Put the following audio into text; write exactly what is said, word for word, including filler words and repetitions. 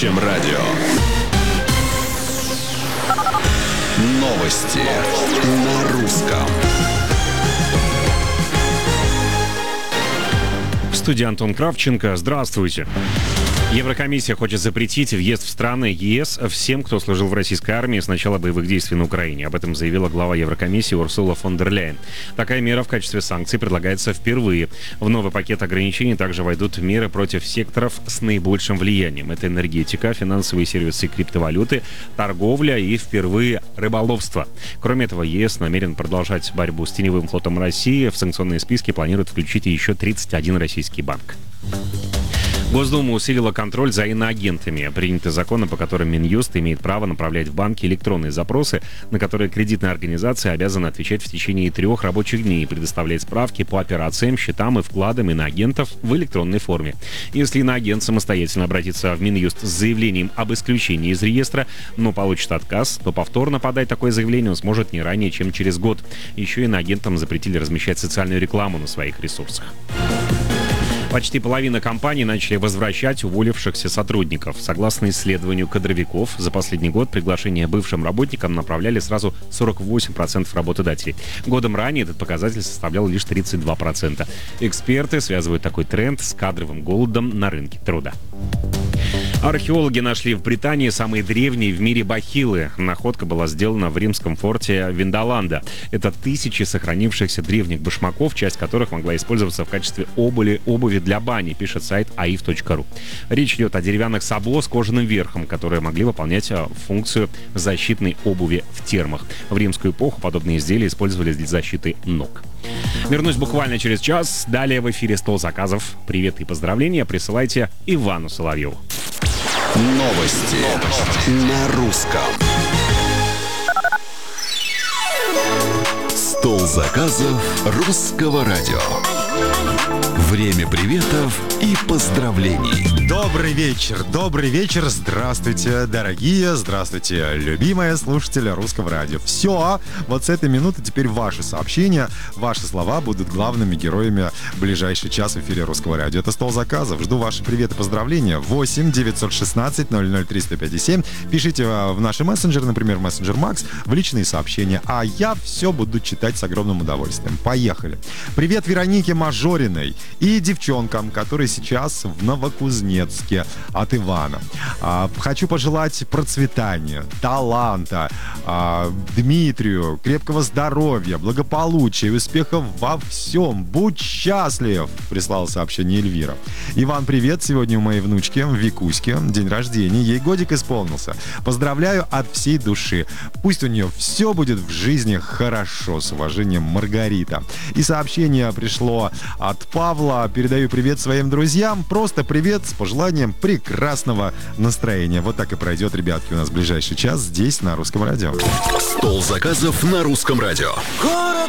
Чем радио. Новости на русском. В студии Антон Кравченко. Здравствуйте. Еврокомиссия хочет запретить въезд в страны ЕС всем, кто служил в российской армии с начала боевых действий на Украине. Об этом заявила глава Еврокомиссии Урсула фон дер Ляйен. Такая мера в качестве санкций предлагается впервые. В новый пакет ограничений также войдут меры против секторов с наибольшим влиянием. Это энергетика, финансовые сервисы и криптовалюты, торговля и впервые рыболовство. Кроме этого, ЕС намерен продолжать борьбу с теневым флотом России. В санкционные списки планируют включить еще тридцать один российский банк. Госдума усилила контроль за иноагентами. Приняты законы, по которым Минюст имеет право направлять в банки электронные запросы, на которые кредитная организация обязана отвечать в течение трех рабочих дней и предоставлять справки по операциям, счетам и вкладам иноагентов в электронной форме. Если иноагент самостоятельно обратится в Минюст с заявлением об исключении из реестра, но получит отказ, то повторно подать такое заявление он сможет не ранее, чем через год. Еще иноагентам запретили размещать социальную рекламу на своих ресурсах. Почти половина компаний начали возвращать уволившихся сотрудников. Согласно исследованию кадровиков, за последний год приглашения бывшим работникам направляли сразу сорок восемь процентов работодателей. Годом ранее этот показатель составлял лишь тридцать два процента. Эксперты связывают такой тренд с кадровым голодом на рынке труда. Археологи нашли в Британии самые древние в мире бахилы. Находка была сделана в римском форте Виндоланда. Это тысячи сохранившихся древних башмаков, часть которых могла использоваться в качестве обуви, обуви для бани, пишет сайт аиф точка ру. Речь идет о деревянных сабло с кожаным верхом, которые могли выполнять функцию защитной обуви в термах. В римскую эпоху подобные изделия использовались для защиты ног. Вернусь буквально через час. Далее в эфире «Стол заказов». Привет и поздравления присылайте Ивану Соловьеву. Новости, Новости. На русском. Стол заказов русского радио. Время приветов и поздравлений. Добрый вечер, добрый вечер. Здравствуйте, дорогие, здравствуйте, любимые слушатели русского радио. Все, вот с этой минуты теперь ваши сообщения, ваши слова будут главными героями в ближайший час в эфире русского радио. Это «Стол заказов». Жду ваши приветы и поздравления. восемь девятьсот шестнадцать ноль ноль триста пятьдесят семь. Пишите в наши мессенджеры, например, мессенджер Макс, в личные сообщения. А я все буду читать с огромным удовольствием. Поехали. Привет Веронике Мажориной и девчонкам, которые сейчас в Новокузнецке, от Ивана. А, хочу пожелать процветания, таланта, а, Дмитрию, крепкого здоровья, благополучия, успехов во всем. Будь счастлив, прислала сообщение Эльвира. Иван, привет. Сегодня у моей внучки Викуськи день рождения. Ей годик исполнился. Поздравляю от всей души. Пусть у нее все будет в жизни хорошо. С уважением, Маргарита. И сообщение пришло от Павла. Передаю привет своим друзьям. Просто привет с пожеланием прекрасного настроения. Вот так и пройдет, ребятки, у нас в ближайший час здесь, на Русском радио. Стол заказов на Русском радио. Город